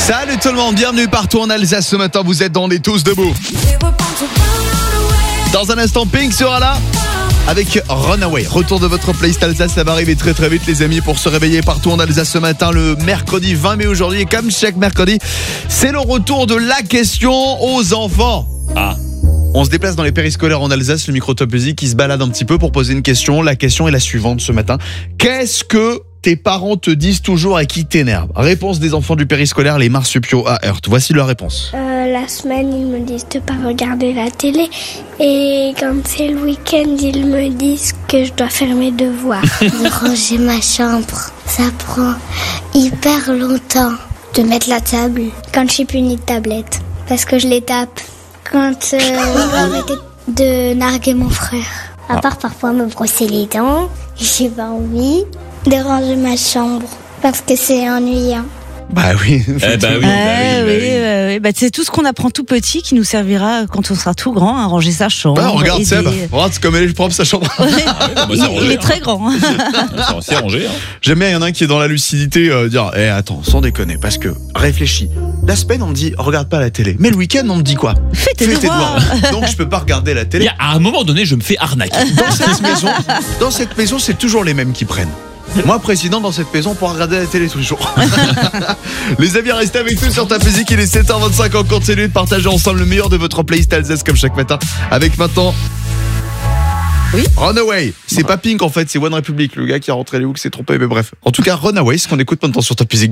Salut tout le monde, bienvenue partout en Alsace ce matin, vous êtes dans les Tous Debout. Dans un instant, Pink sera là avec Runaway. Retour de votre playlist Alsace, ça va arriver très très vite les amis pour se réveiller partout en Alsace ce matin, le mercredi 20 mai aujourd'hui. Et comme chaque mercredi, c'est le retour de la question aux enfants. On se déplace dans les périscolaires en Alsace, le micro Top Music qui se balade un petit peu pour poser une question. La question est la suivante ce matin. Qu'est-ce que tes parents te disent toujours et qui t'énerve? Réponse des enfants du périscolaire, les marsupiaux à Heurt. Voici leur réponse. La semaine, ils me disent de pas regarder la télé. Et quand c'est le week-end, ils me disent que je dois faire mes devoirs. De ranger ma chambre, ça prend hyper longtemps. De mettre la table quand je suis punie de tablette. Parce que je les tape. Quand je dois arrêter de narguer mon frère. À part parfois me brosser les dents, j'ai pas envie de ranger ma chambre parce que c'est ennuyant. Bah oui. Oui. C'est tout ce qu'on apprend tout petit qui nous servira quand on sera tout grand à ranger sa chambre. Regarde Seb, regarde comme elle est propre sa chambre. Il est très grand. C'est rangé. J'aime bien, il y en a un qui est dans la lucidité, dire attends, sans déconner, parce que réfléchis. La semaine on me dit regarde pas la télé, mais le week-end on me dit quoi? Fais tes devoirs. Donc je peux pas regarder la télé. À un moment donné, je me fais arnaquer. Dans cette maison, c'est toujours les mêmes qui prennent. Moi, président, dans cette maison, pour regarder la télé tous les jours. Les amis, restez avec nous sur Top Music. Il est 7h25. On continue de partager ensemble le meilleur de votre playlist Alsace comme chaque matin. Avec maintenant Runaway. C'est pas Pink en fait, c'est One Republic, le gars qui a rentré les hooks, s'est trompé. Mais bref. En tout cas, Runaway, c'est ce qu'on écoute maintenant sur Top Music.